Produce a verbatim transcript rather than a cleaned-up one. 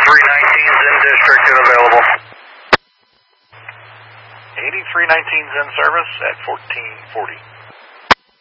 eighty-three nineteen's in district and available. eighty-three nineteen's in service at fourteen forty.